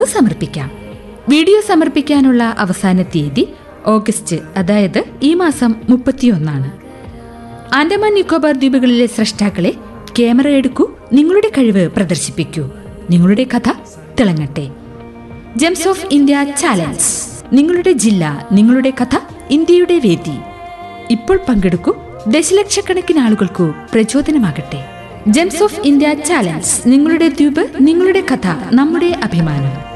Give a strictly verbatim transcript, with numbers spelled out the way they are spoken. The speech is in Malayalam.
സമർപ്പിക്കാം. വീഡിയോ സമർപ്പിക്കാനുള്ള അവസാന തീയതി ഓഗസ്റ്റ്, അതായത് ഈ മാസം മുപ്പത്തിയൊന്നാണ്. ആൻഡമാൻ നിക്കോബാർ ദ്വീപുകളിലെ സ്രഷ്ടാക്കളെ, ക്യാമറ എടുക്കൂ, നിങ്ങളുടെ കഴിവ് പ്രദർശിപ്പിക്കൂ, നിങ്ങളുടെ കഥ തിളങ്ങട്ടെ. Gems of India challenge. നിങ്ങളുടെ ജില്ല, നിങ്ങളുടെ കഥ, ഇന്ത്യയുടെ വേദി. ഇപ്പോൾ പങ്കെടുക്കൂ, ദശലക്ഷക്കണക്കിന് ആളുകൾക്കു പ്രചോദനമാകട്ടെ. Gems of India challenge. നിങ്ങളുടെ ദ്വീപ്, നിങ്ങളുടെ കഥ, നമ്മുടെ അഭിമാനം.